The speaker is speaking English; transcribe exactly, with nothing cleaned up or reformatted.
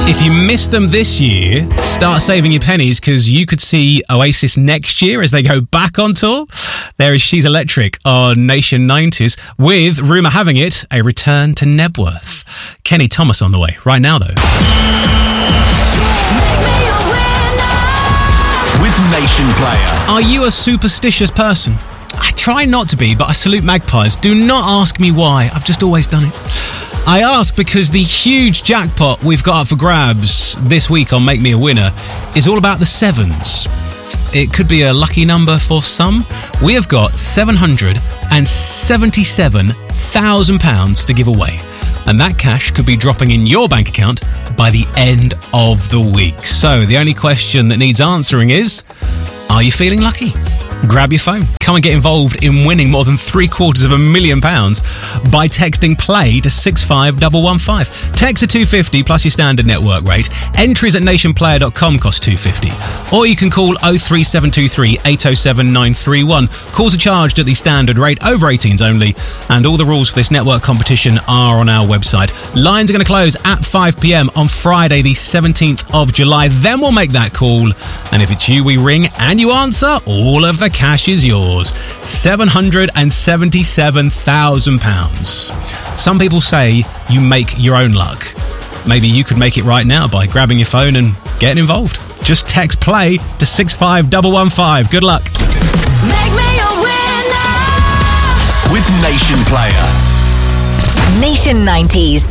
If you missed them this year, start saving your pennies because you could see Oasis next year as they go back on tour. There is She's Electric on Nation nineties with, rumour having it, a return to Nebworth. Kenny Thomas on the way. Right now, though. With Nation Player. Are you a superstitious person? I try not to be, but I salute magpies. Do not ask me why. I've just always done it. I ask because the huge jackpot we've got up for grabs this week on Make Me a Winner is all about the sevens. It could be a lucky number for some. We have got seven hundred seventy-seven thousand pounds to give away. And that cash could be dropping in your bank account by the end of the week. So the only question that needs answering is, are you feeling lucky? Grab your phone. Come and get involved in winning more than three quarters of a million pounds by texting play to six five one one five. Text to two fifty plus your standard network rate. Entries at nationplayer dot com cost two fifty. Or you can call oh three seven two three eight oh seven nine three one. Calls are charged at the standard rate, over eighteens only, and all the rules for this network competition are on our website. Lines are going to close at five p.m. on Friday the seventeenth of July. Then we'll make that call, and if it's you we ring and you answer, all of the cash is yours. seven hundred seventy-seven thousand pounds. Some people say you make your own luck. Maybe you could make it right now by grabbing your phone and getting involved. Just text play to six five one one five. Good luck. Make me a winner with Nation Player. Nation nineties.